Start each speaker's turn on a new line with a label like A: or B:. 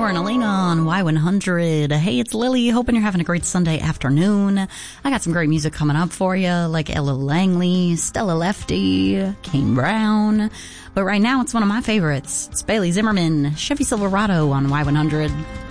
A: Lauren and Elena on Y100. Hey, it's Lily. Hoping you're having a great Sunday afternoon. I got some great music coming up for you, like Ella Langley, Stella Lefty, Kane Brown. But right now, it's one of my favorites. It's Bailey Zimmerman, Chevy Silverado on Y100.